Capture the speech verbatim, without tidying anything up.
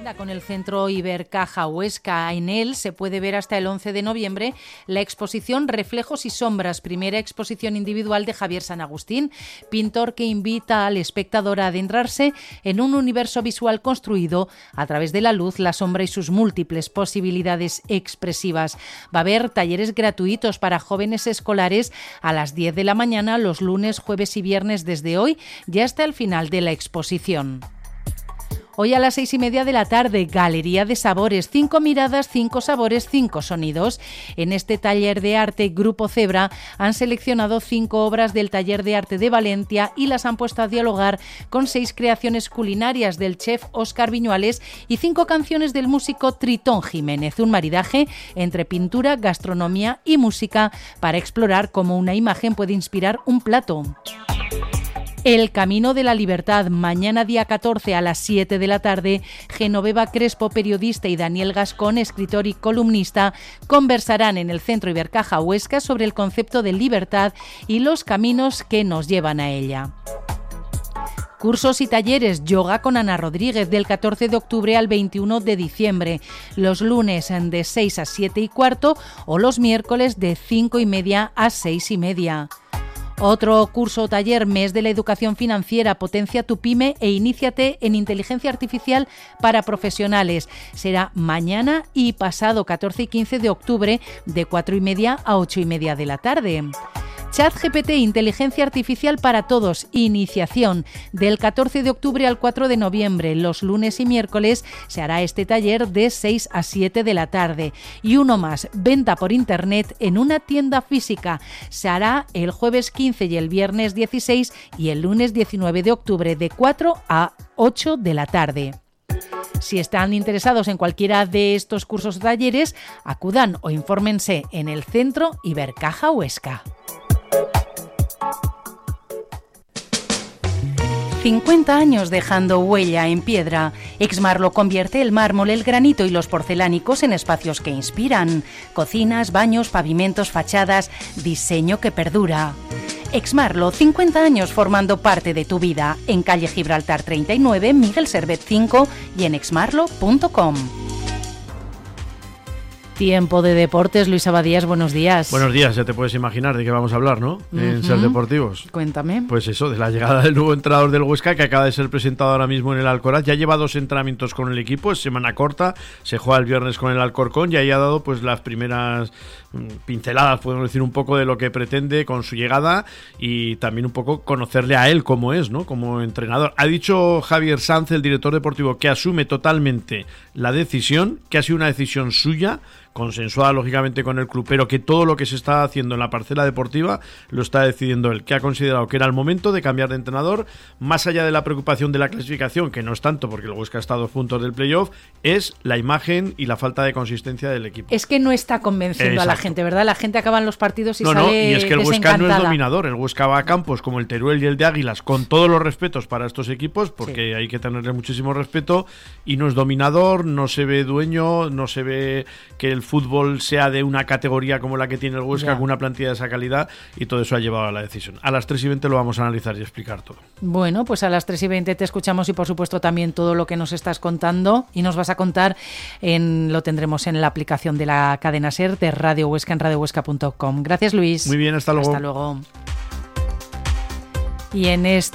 agenda con el Centro Ibercaja Huesca. En él se puede ver hasta el once de noviembre la exposición Reflejos y Sombras, primera exposición individual de Javier San Agustín, pintor que invita al espectador a adentrarse en un universo visual construido a través de la luz, la sombra y sus múltiples posibilidades expresivas. Va a haber talleres gratuitos para jóvenes escolares a las diez de la mañana los lunes, jueves y viernes desde hoy y hasta el final de la exposición. Hoy a las seis y media de la tarde, Galería de Sabores, cinco miradas, cinco sabores, cinco sonidos. En este taller de arte, Grupo Zebra han seleccionado cinco obras del Taller de Arte de Valencia y las han puesto a dialogar con seis creaciones culinarias del chef Óscar Viñuales y cinco canciones del músico Tritón Jiménez. Un maridaje entre pintura, gastronomía y música para explorar cómo una imagen puede inspirar un plato. El Camino de la Libertad, mañana día catorce a las siete de la tarde, Genoveva Crespo, periodista, y Daniel Gascón, escritor y columnista, conversarán en el Centro Ibercaja Huesca sobre el concepto de libertad y los caminos que nos llevan a ella. Cursos y talleres, yoga con Ana Rodríguez, del catorce de octubre al veintiuno de diciembre, los lunes de seis a siete y cuarto o los miércoles de cinco y media a seis y media. Otro curso o taller, mes de la educación financiera, potencia tu pyme e iníciate en inteligencia artificial para profesionales. Será mañana y pasado catorce y quince de octubre de cuatro y media a ocho y media de la tarde. ChatGPT, inteligencia artificial para todos, iniciación, del catorce de octubre al cuatro de noviembre. Los lunes y miércoles se hará este taller de seis a siete de la tarde. Y uno más, venta por internet en una tienda física. Se hará el jueves quince y el viernes dieciséis y el lunes diecinueve de octubre de cuatro a ocho de la tarde. Si están interesados en cualquiera de estos cursos o talleres, acudan o infórmense en el Centro Ibercaja Huesca. cincuenta años dejando huella en piedra. Exmarlo convierte el mármol, el granito y los porcelánicos en espacios que inspiran. Cocinas, baños, pavimentos, fachadas, diseño que perdura. Exmarlo, cincuenta años formando parte de tu vida. En calle Gibraltar treinta y nueve, Miguel Servet cinco y en exmarlo punto com. Tiempo de deportes. Luis Abadías, buenos días. Buenos días, ya te puedes imaginar de qué vamos a hablar, ¿no? Uh-huh. En Ser Deportivos. Cuéntame. Pues eso, de la llegada del nuevo entrenador del Huesca, que acaba de ser presentado ahora mismo en el Alcoraz. Ya lleva dos entrenamientos con el equipo, es semana corta, se juega el viernes con el Alcorcón y ahí ha dado pues las primeras pinceladas, podemos decir, un poco de lo que pretende con su llegada y también un poco conocerle a él cómo es, ¿no? Como entrenador. Ha dicho Javier Sanz, el director deportivo, que asume totalmente la decisión, que ha sido una decisión suya, consensuada lógicamente con el club, pero que todo lo que se está haciendo en la parcela deportiva lo está decidiendo él, que ha considerado que era el momento de cambiar de entrenador, más allá de la preocupación de la clasificación, que no es tanto porque el Huesca está a dos puntos del playoff, es la imagen y la falta de consistencia del equipo. Es que no está convenciendo Exacto. a la gente, ¿verdad? La gente acaba en los partidos y no, sale no, y es que el Huesca no es dominador, el Huesca va a sí. campos como el Teruel y el de Águilas, con todos los respetos para estos equipos, porque sí. hay que tenerle muchísimo respeto, y no es dominador, no se ve dueño, no se ve que el fútbol sea de una categoría como la que tiene el Huesca, yeah. con una plantilla de esa calidad, y todo eso ha llevado a la decisión. A las tres y veinte lo vamos a analizar y explicar todo. Bueno, pues a las tres y veinte te escuchamos y por supuesto también todo lo que nos estás contando, y nos vas a contar, en lo tendremos en la aplicación de la cadena SER de Radio Huesca en radio huesca punto com. Gracias, Luis. Muy bien, hasta luego. Hasta luego. Y en este